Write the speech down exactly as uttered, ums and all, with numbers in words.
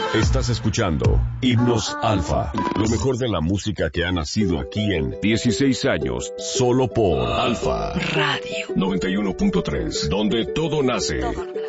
Estás escuchando Himnos Alfa, lo mejor de la música que ha nacido aquí en dieciséis años, solo por Alfa Radio noventa y uno punto tres, donde todo nace. Todo nace.